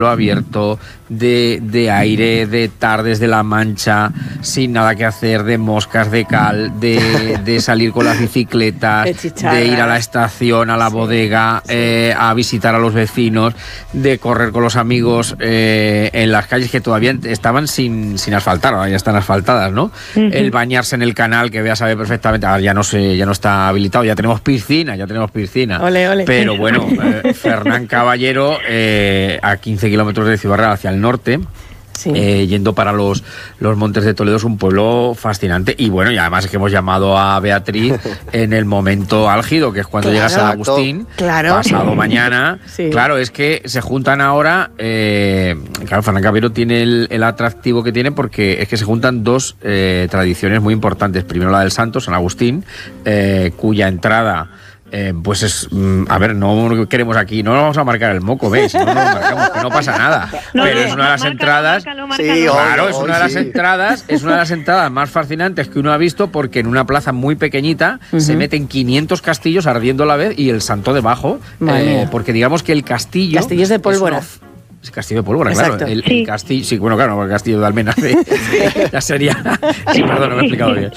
abierto, de aire, de tardes de la Mancha, sin nada que hacer, de moscas, de cal, de salir con las bicicletas, de ir a la estación, a la bodega, a visitar a los vecinos, de correr con los amigos en las calles que todavía estaban sin asfaltar, ahora ya están asfaltadas, ¿no? El bañarse en el canal, que Bea sabe perfectamente, ahora ya no está habilitado, ya tenemos piscina. Ole, ole. Pero bueno, Fernán Caballero, a 15 kilómetros de Ciudad Real hacia el norte, yendo para los Montes de Toledo, es un pueblo fascinante. Y bueno, y además es que hemos llamado a Beatriz en el momento álgido, que es cuando llega San Agustín, pasado mañana. Claro, es que se juntan ahora, claro, Fernán Caballero tiene el atractivo que tiene, porque es que se juntan dos tradiciones muy importantes. Primero la del Santo, San Agustín, cuya entrada... pues es, a ver, no queremos aquí, no vamos a marcar el moco, ¿ves? No nos marcamos, que no pasa nada. Pero es una de las entradas, claro, es una de las entradas más fascinantes que uno ha visto, porque en una plaza muy pequeñita se meten 500 castillos ardiendo a la vez y el santo debajo, porque digamos que el castillo... Castillos de pólvora. Es castillo de pólvora, exacto. Claro. El castillo, sí, bueno, claro, el castillo de Almena ya sería. Sí, perdón, no me he explicado bien.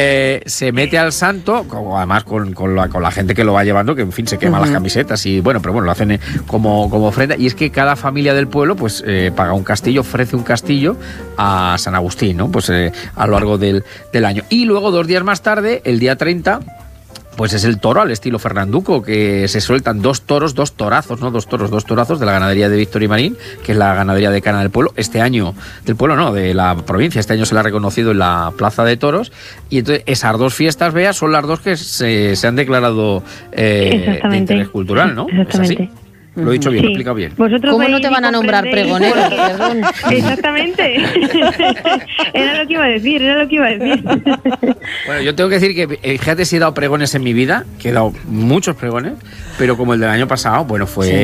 Se mete al santo, además con la gente que lo va llevando, que en fin se quema las camisetas y bueno, pero bueno, lo hacen como ofrenda. Y es que cada familia del pueblo, pues paga un castillo, ofrece un castillo a San Agustín, ¿no? Pues a lo largo del año. Y luego, 2 días más tarde, el día 30. Pues es el toro al estilo Fernanduco, que se sueltan dos torazos de la ganadería de Víctor y Marín, que es la ganadería decana del pueblo. Este año, del pueblo no, de la provincia, este año se la ha reconocido en la Plaza de Toros. Y entonces esas dos fiestas, Bea, son las dos que se han declarado de interés cultural, ¿no? Exactamente. ¿Es así? Lo he dicho bien, lo he explicado bien. ¿Cómo no te van a nombrar pregonero? Perdón. Exactamente. Era lo que iba a decir. Bueno, yo tengo que decir que, fíjate, si he dado pregones en mi vida, que he dado muchos pregones, pero como el del año pasado, bueno,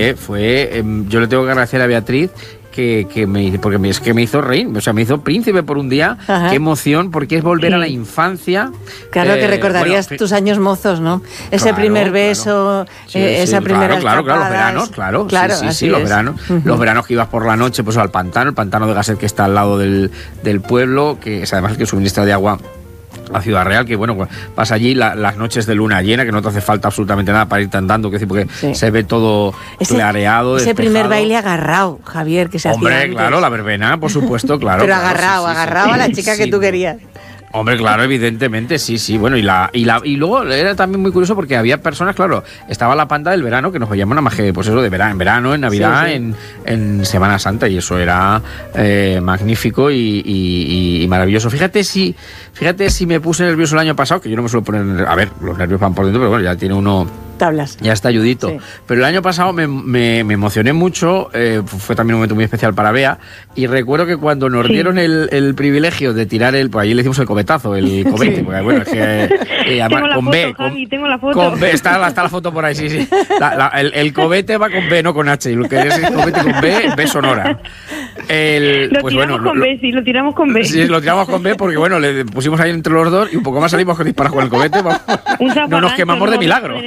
yo le tengo que agradecer a Beatriz porque es que me hizo reír, o sea, me hizo príncipe por un día. Ajá. Qué emoción, porque es volver a la infancia. Claro, que recordarías tus años mozos, ¿no? Ese primer beso, esa primera escapada. Claro, los veranos, claro, los veranos. Los veranos que ibas por la noche pues al pantano, el pantano de Gasset, que está al lado del pueblo, que es además el que suministra de agua a Ciudad Real, que bueno, vas allí las noches de luna llena, que no te hace falta absolutamente nada para irte andando, que decir, porque se ve todo clareado. Ese primer baile agarrado, Javier, que se hacía antes. Claro, la verbena, por supuesto, claro. Pero agarrado a la chica que tú querías. Hombre, claro, evidentemente, sí. Bueno, y luego era también muy curioso porque había personas, claro, estaba la panda del verano, que nos veíamos nada más que, pues eso, de verano, en Navidad, en Semana Santa, y eso era magnífico y maravilloso. Fíjate si me puse nervioso el año pasado, que yo no me suelo poner, a ver, los nervios van por dentro, pero bueno, ya tiene uno... Tablas. Ya está ayudito. Sí. Pero el año pasado me emocioné mucho, fue también un momento muy especial para Bea, y recuerdo que cuando nos dieron el privilegio de tirar pues allí le hicimos el cobetazo, el cobete, porque bueno, es que además, tengo la foto. Con B, está la foto por ahí, sí. El cobete va con B, no con H, y lo que es el cobete con B sonora. Lo tiramos con B. Sí, lo tiramos con B porque bueno, le pusimos ahí entre los dos y un poco más salimos con disparar con el cobete, no nos quemamos de milagro.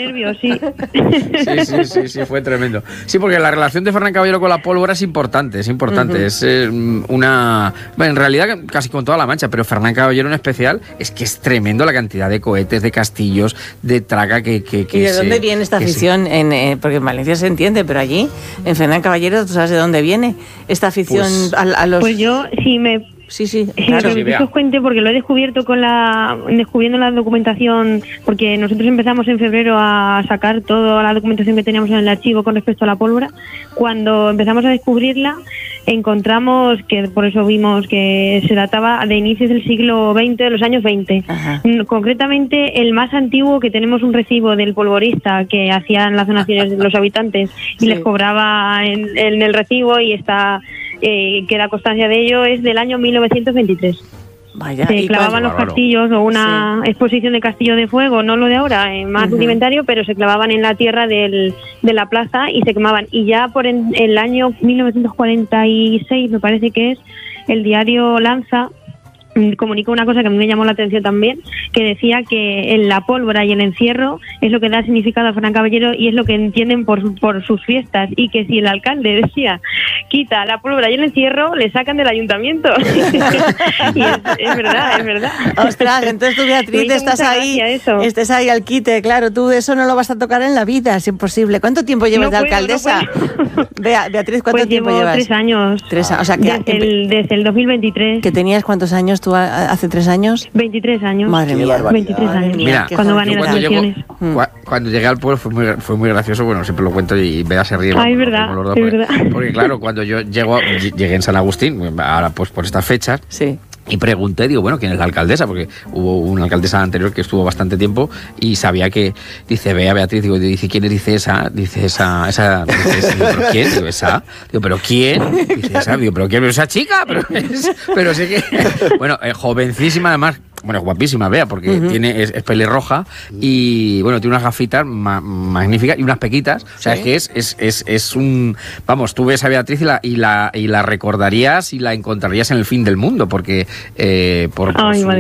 Sí, fue tremendo. Sí, porque la relación de Fernán Caballero con la pólvora es importante. Es una... Bueno, en realidad casi con toda la Mancha, pero Fernán Caballero en especial, es que es tremendo la cantidad de cohetes, de castillos, de traca que ¿Y de dónde viene esta afición? Porque en Valencia se entiende, pero allí, en Fernán Caballero, ¿tú sabes de dónde viene esta afición a los...? Pues yo, claro. Que os cuente, porque lo he descubierto descubriendo la documentación, porque nosotros empezamos en febrero a sacar toda la documentación que teníamos en el archivo con respecto a la pólvora. Cuando empezamos a descubrirla, encontramos que, por eso vimos que se databa de inicios del siglo XX, de los años 20. Ajá. Concretamente, el más antiguo, que tenemos un recibo del polvorista que hacían las donaciones de los habitantes y les cobraba en el recibo, y está... queda constancia de ello, es del año 1923. Vaya, se clavaban los castillos, o una exposición de castillo de fuego, no lo de ahora, más rudimentario, pero se clavaban en la tierra de la plaza y se quemaban. Y ya por el año 1946, me parece que es, el diario Lanza comunicó una cosa que a mí me llamó la atención también, que decía que la pólvora y el encierro es lo que da significado a Fernán Caballero y es lo que entienden por sus fiestas, y que si el alcalde decía quita la pólvora y el encierro, le sacan del ayuntamiento. Y es verdad. Ostras, entonces tú, Beatriz, estás ahí al quite, claro, tú eso no lo vas a tocar en la vida, es imposible. ¿Cuánto tiempo llevas de alcaldesa? Beatriz, ¿cuánto tiempo llevas? 3 años. 3 años, o sea, que desde el 2023. ¿Que tenías cuántos años tú hace 3 años? 23 años. Madre mía. 23 años. Mira, cuando gané las elecciones. Cuando llegué al pueblo fue muy gracioso, bueno, siempre lo cuento y Bea se ríe. Es verdad. Porque claro, cuando yo llegué en San Agustín, ahora pues por estas fechas, sí. Y pregunté, digo, bueno, ¿quién es la alcaldesa? Porque hubo una alcaldesa anterior que estuvo bastante tiempo y sabía que, dice, Beatriz, dice, ¿quién es? Dice esa, digo, ¿pero quién? Digo, esa. Digo, ¿pero quién? Dice, esa. Digo, ¿pero quién? ¿Pero esa chica? Pero sé que... Bueno, jovencísima además, bueno, guapísima, Bea, porque es pelirroja y, bueno, tiene unas gafitas magníficas y unas pequitas. O sea, ¿sí? Es que es un... Vamos, tú ves a Beatriz y la recordarías y la encontrarías en el fin del mundo, porque... por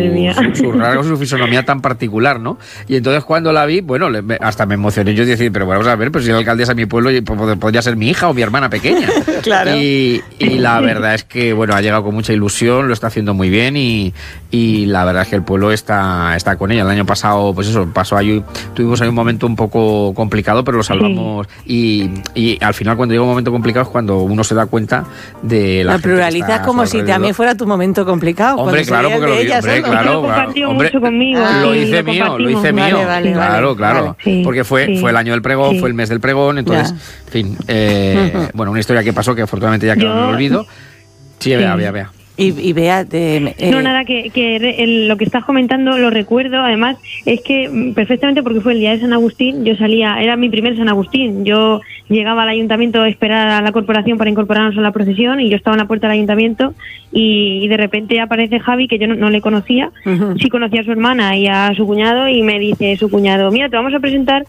su rasgos, su fisonomía tan particular, ¿no? Y entonces cuando la vi, bueno, hasta me emocioné yo decir, pero vamos a ver, pues si la alcaldesa de mi pueblo podría ser mi hija o mi hermana pequeña. Claro. Y la verdad es que, bueno, ha llegado con mucha ilusión, lo está haciendo muy bien y la verdad es que el pueblo está con ella. El año pasado, pues eso, tuvimos ahí un momento un poco complicado, pero lo salvamos. Y al final, cuando llega un momento complicado es cuando uno se da cuenta de la gente pluralizas como si también fuera tu momento complicado. Hombre, claro, porque mucho conmigo. Lo hice mío. Vale. Claro. Sí, porque fue el año del pregón, fue el mes del pregón, entonces, en fin, bueno, una historia que pasó que afortunadamente ya quedó en el olvido. Sí, Bea. Y Bea, no, nada, que lo que estás comentando lo recuerdo, además, es que perfectamente porque fue el día de San Agustín, yo salía, era mi primer San Agustín, yo llegaba al ayuntamiento a esperar a la corporación para incorporarnos a la procesión y yo estaba en la puerta del ayuntamiento y de repente aparece Javi, que yo no le conocía, sí conocía a su hermana y a su cuñado, y me dice su cuñado, mira, te vamos a presentar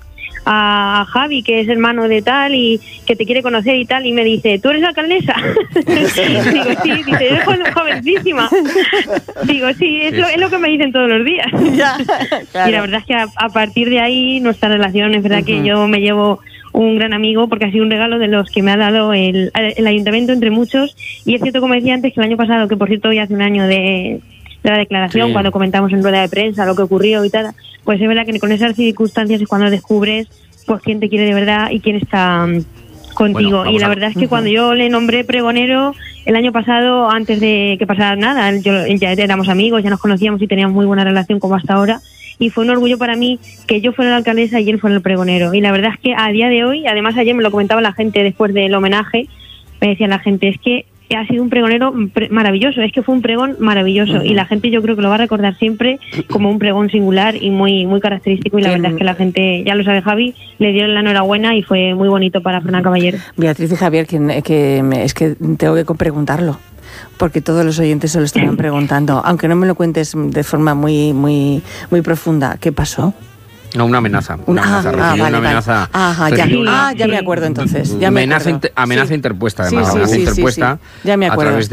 a Javi, que es hermano de tal y que te quiere conocer y tal, y me dice, ¿tú eres la alcaldesa? Digo, sí, dice, eres jovencísima. Digo, sí, es lo que me dicen todos los días. Ya, claro. Y la verdad es que a partir de ahí nuestra relación, es verdad que yo me llevo un gran amigo porque ha sido un regalo de los que me ha dado el ayuntamiento entre muchos, y es cierto, como decía antes, que el año pasado, que por cierto hoy hace un año de la declaración, cuando comentamos en rueda de prensa lo que ocurrió y tal, pues es verdad que con esas circunstancias es cuando descubres pues quién te quiere de verdad y quién está contigo. Bueno, y la verdad es que cuando yo le nombré pregonero el año pasado, antes de que pasara nada, ya éramos amigos, ya nos conocíamos y teníamos muy buena relación como hasta ahora, y fue un orgullo para mí que yo fuera la alcaldesa y él fuera el pregonero. Y la verdad es que a día de hoy, además ayer me lo comentaba la gente después del homenaje, me decía la gente, es que ha sido un pregonero maravilloso, es que fue un pregón maravilloso, y la gente yo creo que lo va a recordar siempre como un pregón singular y muy muy característico, y la verdad es que la gente, ya lo sabe Javi, le dieron la enhorabuena y fue muy bonito para Fernán Caballero. Beatriz y Javier, es que tengo que preguntarlo, porque todos los oyentes se lo estaban preguntando, aunque no me lo cuentes de forma muy muy muy profunda. ¿Qué pasó? No, una amenaza. Una amenaza. Ajá, ya me acuerdo entonces. Amenaza interpuesta, además. Amenaza interpuesta ya me acuerdo. A través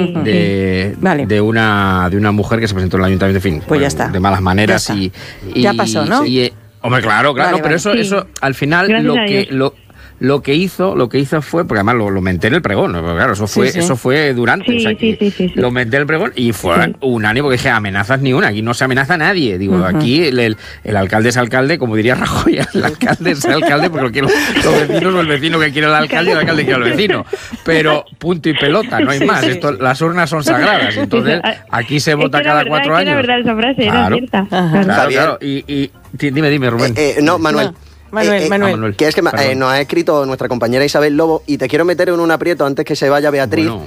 de una mujer que se presentó en el ayuntamiento, en fin, pues ya está. De malas maneras. Ya pasó, ¿no? Hombre, claro, pero eso al final lo que hizo fue, porque además lo menté en el pregón, claro, eso fue durante, lo menté en el pregón y fue unánime, porque dije, amenazas ni una, aquí no se amenaza a nadie, digo, aquí el alcalde es alcalde, como diría Rajoy, el alcalde es alcalde, porque lo quieren los vecinos, o el vecino que quiere al alcalde, y el alcalde quiere al vecino, pero punto y pelota, no hay más, las urnas son sagradas, entonces aquí se vota cada 4 años. Era verdad esa frase, era cierta. Claro, y dime, Rubén. No, Manuel. Manuel. Que es que nos ha escrito nuestra compañera Isabel Lobo y te quiero meter en un aprieto antes que se vaya Beatriz. Bueno,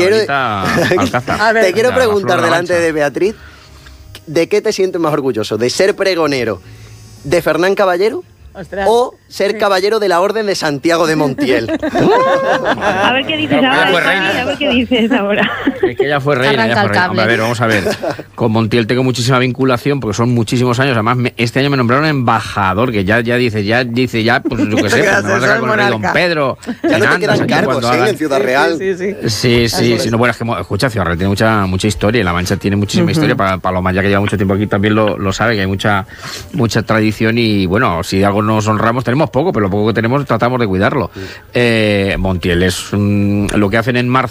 te quiero preguntar delante de Beatriz, ¿de qué te sientes más orgulloso? ¿De ser pregonero de Fernán Caballero Ostras. O ser caballero de la Orden de Santiago de Montiel. A ver qué dices ahora, a ver qué dices ahora. Es que ella fue reina. Hombre, a ver, vamos a ver. Con Montiel tengo muchísima vinculación porque son muchísimos años. Además, este año me nombraron embajador, que ya dice, pues yo qué sé, pues me vas a sacar con el rey Don Pedro. Ya no te quedan cargos, en Ciudad Real. Sí. No, bueno, es que, escucha, Ciudad Real tiene mucha historia y La Mancha tiene muchísima historia. Paloma, ya que lleva mucho tiempo aquí, también lo sabe, que hay mucha tradición y, bueno, si algo nos honramos, tenemos poco, pero lo poco que tenemos tratamos de cuidarlo. Montiel es lo que hacen en marzo